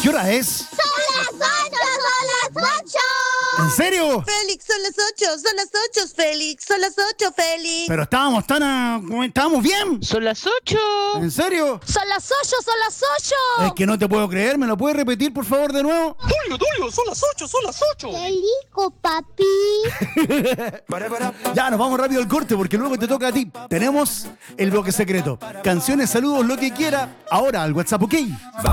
¿Qué hora es? ¡Son las 8! ¡Son las 8! ¿En serio? Félix, son las 8, Félix, son las 8, Félix. Pero estábamos estábamos bien. Son las 8. ¿En serio? ¡Son las 8! ¡Son las 8! Es que no te puedo creer, ¿me lo puedes repetir por favor de nuevo? Tulio, son las 8, son las 8. ¡Qué rico, papi! Ya, nos vamos rápido al corte porque luego te toca a ti. Tenemos el bloque secreto. Canciones, saludos, lo que quiera. Ahora al WhatsApp, ¿ok?